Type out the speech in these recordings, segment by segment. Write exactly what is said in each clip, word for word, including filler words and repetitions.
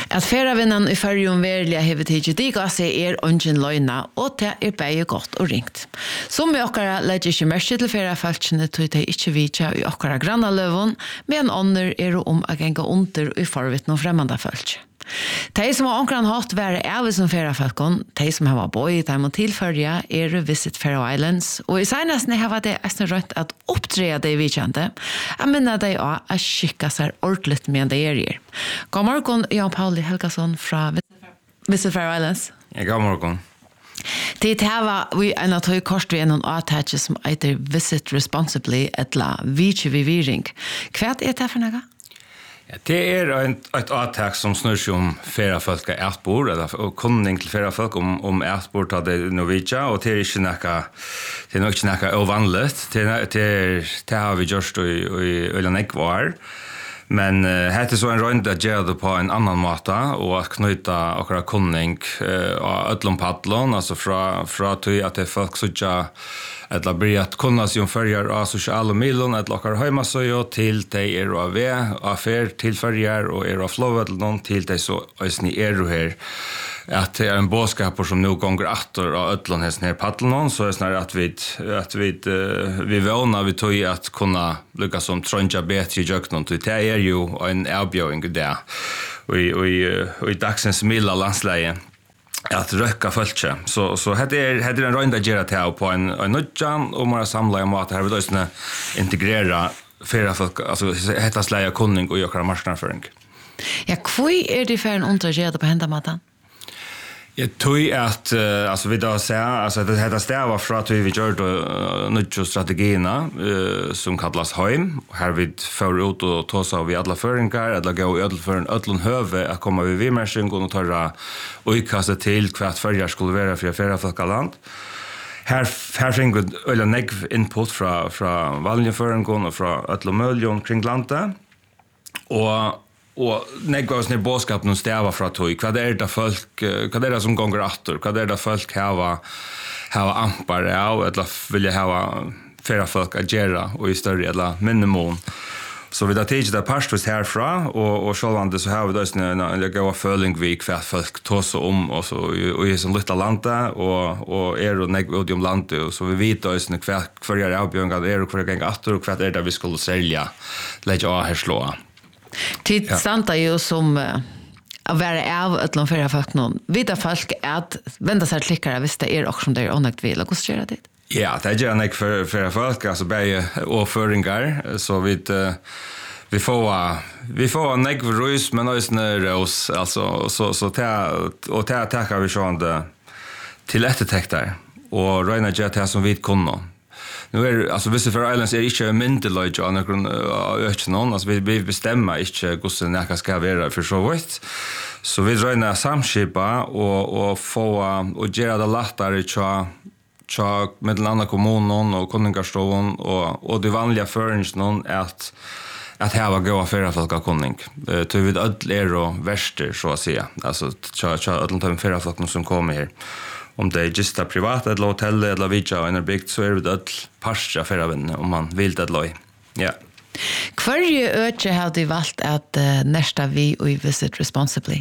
At ferravinnan i fyrjun verliga hever tidsi diga seg er ungen løgna, og det er beie godt og ringt. Som vi okkara legger ikke merke til ferrafalskene tog de ikke vidja i okkara grannaløvun, men ånder er om å genga under i forvitt noen fremmanda falsk. De som har omkran hatt være av som ferrafalkon, de som har boi, de må tilfølge er Visit Faroe Islands, og i seneste har det eisen rønt at opptreja de vidjande, jeg minner de av å skikka seg ordentligt med de er her. God morgen, Jan Pauli Helgason fra Visit Faroe Islands. Ja, god morgen. Det här var vi en av tog kort vi en avtaget som heter Visit Responsibly, etla vidtjevivering. Hva er det for noe? Ja, det er et avtak som snur seg om ferrafolk er etbord, eller kunning til ferrafolk om, om etbord av det Norwegia, og det er ikke noe, det er nok ikke noe uvanligt. Det, det, det har vi gjort i, i Ølanegvar. Men uh, hette så en røynd at gjøre det på en annan måte, og at knyta akkurat kunning uh, av ødlom paddlon, altså fra, fra tog at det er folk som ikke eller blir at kunna seg om følger av sosiale miljon, eller akkurat heimasøyo til de er av ved, av fer til følger, og er av flåvedlån til de så øyne er her. At det er en bådskaper som nå gonger atter av ødlån hesten her paddlån, så er det snarere at vi, at vi, uh, vi vågner vi tog at kunna lukka som trønja bedre i jøknen, det er jo en avbjøring i det, og i, og i, og i dagsens milda landsleie. Att röka fölkje. Så så hade är hade en runda gera till på en en nudjan och mera samla om att här vill då integrera flera folk alltså heta släja kunning och göra marknadsföring. Ja, kvui är det för en untergärd på händamatan? Jag tror att uh, alltså vi då säger alltså det heter stäva från att vi gör då nya strategierna uh, som kallas hem här vid för ut och ta så vi alla föringar eller gå ödel för en ödlon höve att komma vi vid märken och ta och kasta till kvart förjar skulle vara för förra folkaland. Här här fick vi öle neg input från från vanliga föringar och från ödlon miljon kring landet. Och Och negvas ner bådskap någon stäva fra tog. Vad är det folk, vad är det som gånger åter? Vad är det folk hava hava ampar av eller vill jag hava flera folk att göra och i större eller minimum. Så vi har tagit det pastos härifrån och och självande så har vi då en en goda feeling vi kvar folk tossa om och så och i sån lilla landa och och är och negvodium landa och så vi vet då är kvar kvar är avbjörngar är och kvar gånger åter och kvar är det vi skulle sälja. Lägga av här slå. Tid ja. Santa ju som uh, att vara av ett lån för folk någon. Vita folk att vända sig klickare visst det är också som det är onödigt vill och göra det. Ja, det är ju för för folk alltså bäge och föringar så vi uh, vi får uh, vi får en negv rus men också ros alltså så så ta och ta tackar vi sjön det till eftertäckter och Reina Jet här som vi kunde. Nu är alltså Visit Faroe Islands är inte myndelöj och någon öch någon alltså vi vi bestämmer inte hur det näka ska vara för så vitt. Så vi drar samskipa och och få och göra det lättare tja tja med landa kommunen och konungarstovon och och det vanliga förings någon att att här var gå affärer folk av kunning. Till vid öll är och värster så att säga. Alltså tja tja öll de affärer folk som kommer här. Om det är just ett privat eller hotell eller vidja och en byggt så är det ett parstra för även om man vill det loj. Ja. Kvarje öke har du valt att uh, nästa vi och Visit Responsibly?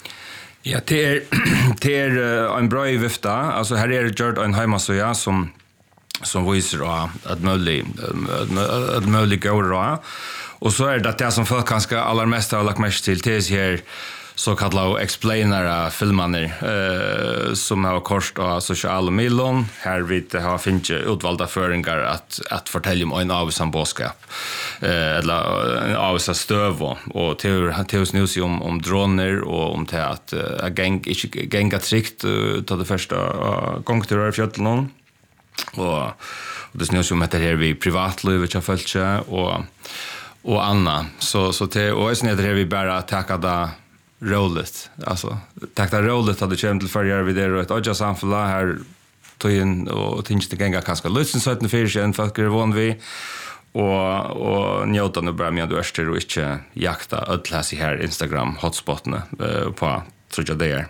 Ja, det är det är uh, en bra vifta. Alltså här är det gjort en hemmasida som som visar att möjligt att möjligt går och så är det det som folk kanske allra mest har lagt mest till till här så kallar explainera filmaner eh som har kost och sociala medier här vid har finns utvalda föringar att att fortälja om en avsam boskap eh eller en avsam stöv och till till news om om droner och om till att uh, gäng inte gänga trikt uh, till det första uh, gång till rör fjällen och och det news om att det här vi privatliv vilka följa och och Anna så så till och sen är det vi bara attacka där rollet alltså takta rollet att det kommer till förra vid det och ett öja samfälla här tog in och tänkte det gänga kanske lyssna så att det finns en folk är van vi och och njuta nu bara med att du och inte jakta ödlas i här Instagram hotspotna på tror jag det är.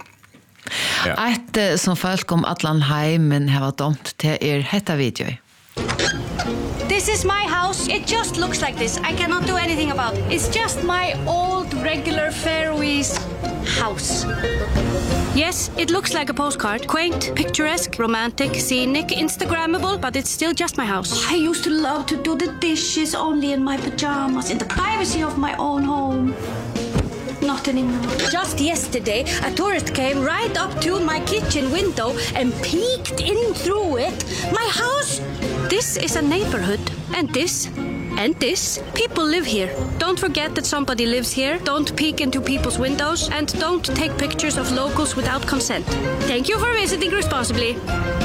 Ja. Ett som folk om Atlan Heim men har varit domt till er hetta video. This is my house. It just looks like this. I cannot do anything about it. It's just my old regular Faroese house. Yes, it looks like a postcard. Quaint, picturesque, romantic, scenic, Instagrammable, but it's still just my house. I used to love to do the dishes only in my pajamas, in the privacy of my own home. Not anymore. Just yesterday, a tourist came right up to my kitchen window and peeked in through it. My house! This is a neighborhood. And this, and this. People live here. Don't forget that somebody lives here. Don't peek into people's windows. And don't take pictures of locals without consent. Thank you for visiting responsibly.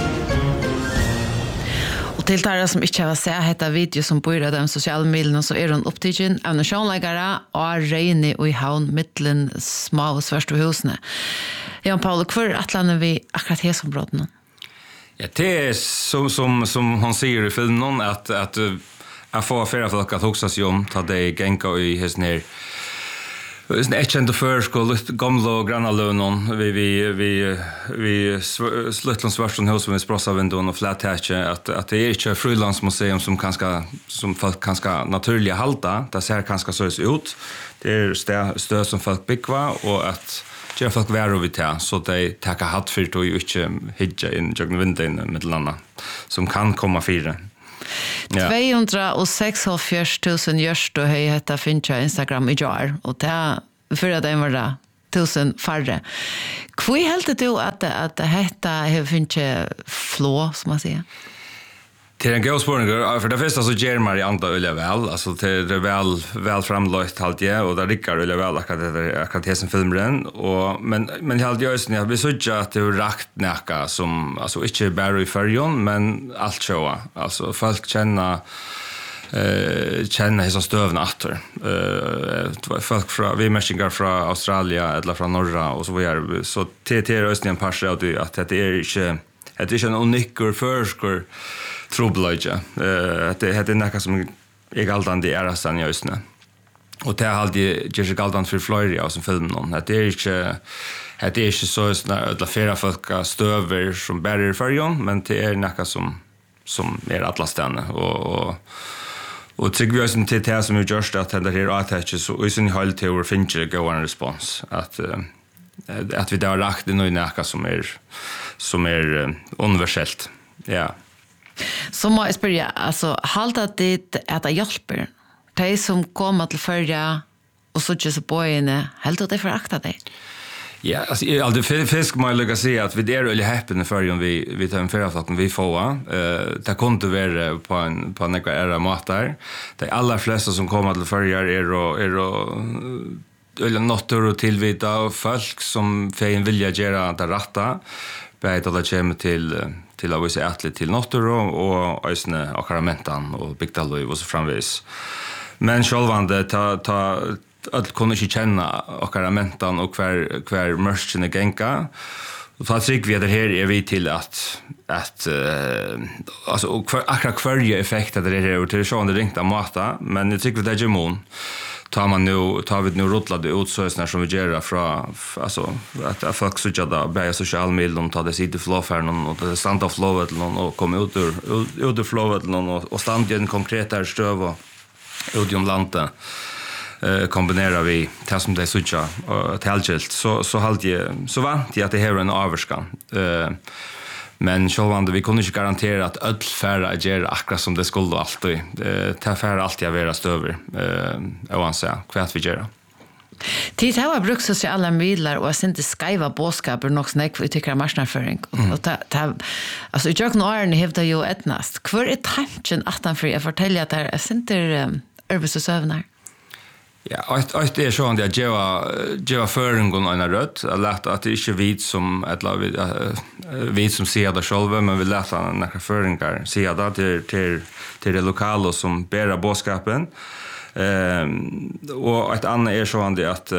Til tæra som ikke har sett hetta video som bor av de sosiale mediene, så er hun opptidgen av nasjonleggere og regner i havn mittelen små og svørste husene. Jan Paul, hvor atlaner vi akkurat her som brådene? Ja, det er som, som, som han sier i filmen, at, at jeg får flere folk at hoksa seg om, ta det genka i hesten her. Det är inte ändå för skulle gamla och granna lönen vi vi vi vi slutligen svarsen hus med sprossa vindow och flat hatch att att det är inte frilansmuseum som kanske som folk kanske naturliga halta det ser kanske så ut det är stö, stö som folk byggva och att gör folk vara vid det så de tar hatt för då ju inte hidja in jag vindow med landa som kan komma fyra. Ja. tvåhundrasex tusen görs då hej hetta fincha Instagram i jar och det för att det var det tusen färre. Kvui helt det att att hetta har fincha flå som man säger. Till en god spårning, för det första så ger man i andra öliga väl, alltså till det väl, väl framlöjt allt det, och det rickar öliga väl akkurat det som filmren, och, men, men helt just när vi såg att det var rakt näka som, alltså inte bara i färgen, men allt sjåa, alltså folk känner eh känner hesa stövna åter. Eh folk från vi människor från Australien eller från norra och så vidare, så till till östern passar att att det är inte det är inte en unik förskor trubbelager. Eh det heter något som är alltande är sen just nu. Och det har alltid just galtant för Florida som filmen någon. Det är inte det är inte så att la flera folk stöver som bärer färjan, men det är något som som är alla ställen och och och tycker vi oss inte till som vi just att det här attaches så i sin håll till vår fincher go on response att att vi där rakt in i något som är som är universellt. Ja. Så må jeg spørre, altså, halda det at det hjelper? De som kommer til førja og så ikke så bøyene, helt at det forakta det? Ja, alltså jag alltid fisk man lukar se att vi det är really happy för om vi vi tar en författning vi får eh det kunde vara på en på några era matar. De allra flesta som kommer till förjar är och är och eller nottor och tillvita och folk som fein vilja göra det rätta. Bättre att komma till till att visa atlet till nottor och ösne och karamentan och bigdaloj och så framvis. Men självande ta ta att kunna inte känna och karamentan och kvar kvar mörschen är genka. Och så tycker vi att det här är vi till att att uh, alltså och kvar akkurat kvarje effekt att det är det är så det ringta mata, men jag tycker det är gemon. Tar man nu tar vi nu rullade ut så snart som vi gör från alltså att folk så jada på social media och ta det sitter flow för någon och det stand of flow eller någon och komma ut ur ut ur flow eller någon och stand i en konkret stöv och ut i landet. Eh kombinerar vi det som det sucha och täljilt så så halt jag så vant jag att det här är en överskan. Eh men självande vi kunde inte garantera att öll färra ger akkurat som det skulle alltid. Eh ta färra alltid vara stöver. Eh jag anser kvart vi gör. Tid har brukt sociala medier och sen det skriva boskaper nog snack vi tycker marknadsföring och ta ta alltså jag kan ordna hävda ju etnast. Kvar är tanken att han för att fortälja att det är center arbetsövnar. Ja, att att det är så att jag gör gör föringen en rött. Jag lät att det inte vid som ett lag vid som ser det själva, men vi lät några föringar se det till till till det lokala som bära boskapen. Ehm och ett annat är så att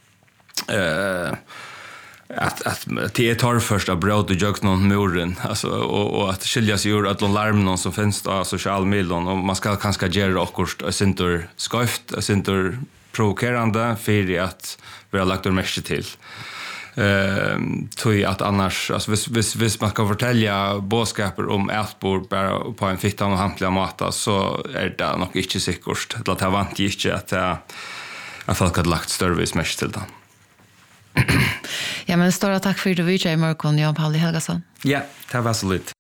eh att att det tar första bröd och jag någon muren alltså och och att skilja sig ur att larm någon som finns på social media och man ska kanske göra akkurat ett center skaft ett center provokerande för att vi har lagt det mest till. Ehm tror att annars alltså vis vis vis man kan fortälja bådskaper om ätbord bara på en fittan och hantliga mata så är det nog inte säkert att det vant inte att att folk hade lagt större smash till den. Ja men stora tack för att du var i Morgon Jan Pauli Helgason. Ja, det var så lite.